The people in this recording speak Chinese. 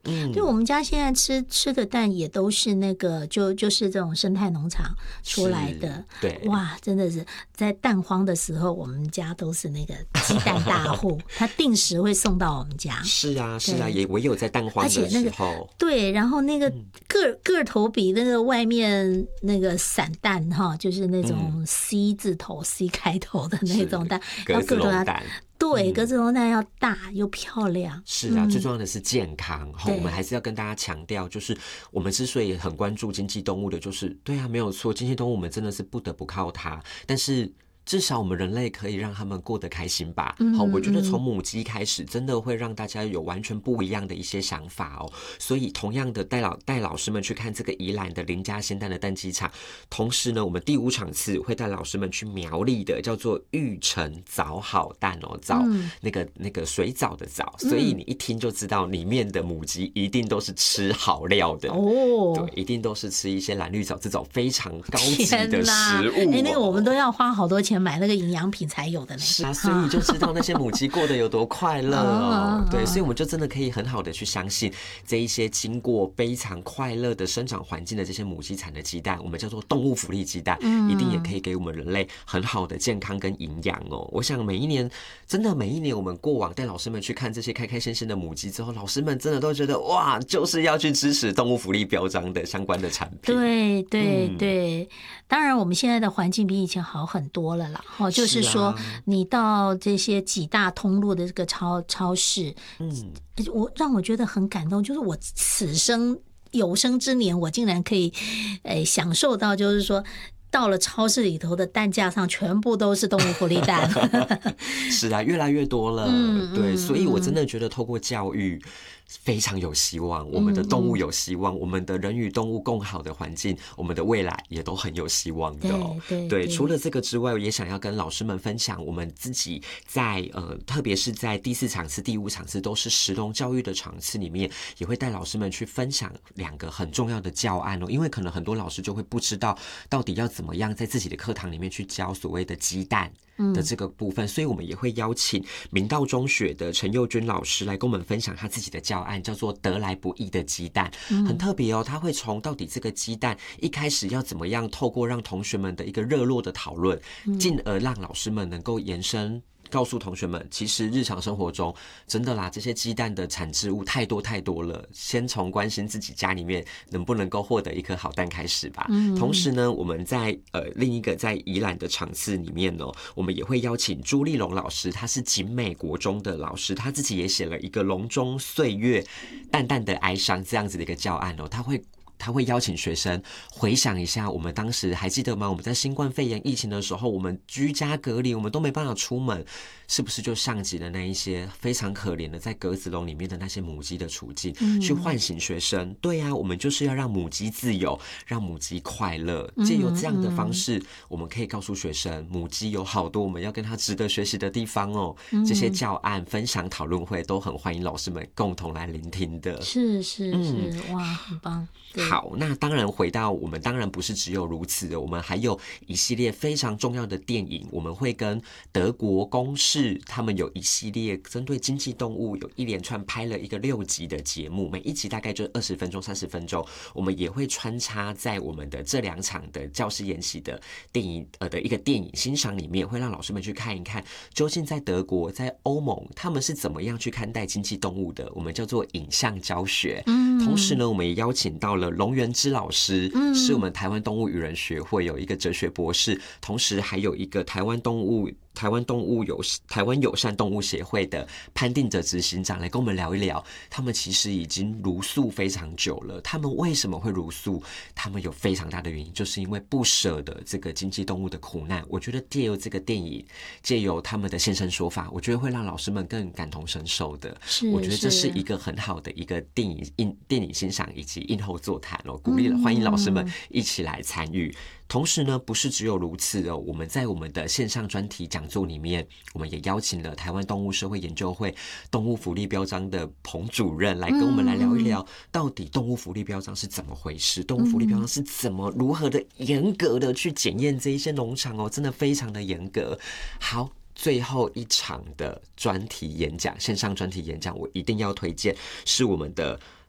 对，我们家现在吃的蛋也都是那个就是这种生态农场出来的。 对， 哇，真的是在蛋荒的时候，我们家都是那个鸡蛋大户，他定时会送到我们家。 是啊，也唯有在蛋荒的时候， 而且那个对，然后那个个头比那个外面那个散蛋哈，就是那种 C 字头 C 开头的那种蛋， 格子笼蛋。 对，格子笼蛋要大又漂亮。 是啊，最重要的是健康。我们还是要跟大家强调，就是我们之所以很关注经济动物的，就是对啊，没有错，经济动物我们真的是不得不靠它，但是至少我们人类可以让他们过得开心吧。我觉得从母鸡开始，真的会让大家有完全不一样的一些想法哦。所以同样的带老师们去看这个宜兰的林家鲜蛋的蛋鸡场，同时呢，我们第5场次会带老师们去苗栗的叫做玉成枣好蛋哦，枣那个水藻的枣，所以你一听就知道里面的母鸡一定都是吃好料的哦，对，一定都是吃一些蓝绿藻这种非常高级的食物。 那个我们都要花好多钱买那个营养品才有的。 是啊，所以你就知道那些母鸡过得有多快乐哦。对，所以我们就真的可以很好的去相信这一些经过非常快乐的生长环境的这些母鸡产的鸡蛋，我们叫做动物福利鸡蛋，一定也可以给我们人类很好的健康跟营养哦。我想每一年我们过往带老师们去看这些开开心心的母鸡之后，老师们真的都觉得哇，就是要去支持动物福利标章的相关的产品。 对对对，当然我们现在的环境比以前好很多了啦。就是说你到这些几大通路的这个超市，让我觉得很感动，就是我此生有生之年，我竟然可以享受到，就是说到了超市里头的蛋架上全部都是动物福利蛋。 是啊，越来越多了。对，所以我真的觉得透过教育非常有希望，我们的动物有希望，我们的人与动物共好的环境，我们的未来也都很有希望的哦。对，除了这个之外，我也想要跟老师们分享，我们自己在特别是在第4场次、第5场次都是食农教育的场次里面，也会带老师们去分享2个很重要的教案哦。因为可能很多老师就会不知道到底要怎么样在自己的课堂里面去教所谓的鸡蛋的这个部分，所以我们也会邀请明道中学的陈佑君老师来跟我们分享他自己的教案，叫做得来不易的鸡蛋，很特别哦。他会从到底这个鸡蛋一开始要怎么样，透过让同学们的一个热络的讨论，进而让老师们能够延伸告诉同学们，其实日常生活中真的啦，这些鸡蛋的产制物太多了，先从关心自己家里面能不能够获得一颗好蛋开始吧。同时呢，我们在另一个在宜兰的场次里面呢，我们也会邀请朱立龙老师，他是景美国中的老师，他自己也写了一个笼中岁月淡淡的哀伤这样子的一个教案哦，他会邀请学生回想一下，我们当时还记得吗？我们在新冠肺炎疫情的时候，我们居家隔离，我们都没办法出门，是不是就像极了那一些非常可怜的在格子笼里面的那些母鸡的处境，去唤醒学生？对啊，我们就是要让母鸡自由，让母鸡快乐。借由这样的方式，我们可以告诉学生，母鸡有好多我们要跟它值得学习的地方哦。这些教案、分享、讨论会都很欢迎老师们共同来聆听的。 是，哇，很棒。 好，那当然回到我们当然不是只有如此的，我们还有一系列非常重要的电影，我们会跟德国公视他们有一系列针对经济动物有一连串拍了一个6集的节目，每一集大概就20分钟、30分钟，我们也会穿插在我们的这2场的教师研习的电影的一个电影欣赏里面，会让老师们去看一看，究竟在德国、在欧盟他们是怎么样去看待经济动物的，我们叫做影像教学。同时呢，我们也邀请到了龙元之老师，是我们台湾动物与人学会有一个哲学博士，同时还有一个台湾友善动物协会的潘定哲执行长来跟我们聊一聊，他们其实已经茹素非常久了，他们为什么会茹素？他们有非常大的原因，就是因为不舍得这个经济动物的苦难。我觉得借由这个电影，借由他们的现身说法，我觉得会让老师们更感同身受的。我觉得这是一个很好的一个电影欣赏以及映后座谈哦，鼓励了欢迎老师们一起来参与。同时呢，不是只有如此哦，我们在我们的线上专题讲座里面，我们也邀请了台湾动物社会研究会动物福利标章的彭主任来跟我们来聊一聊，到底动物福利标章是怎么回事，动物福利标章是如何的严格的去检验这一些农场哦，真的非常的严格。好，最后一场的专题演讲，线上专题演讲，我一定要推荐，是我们的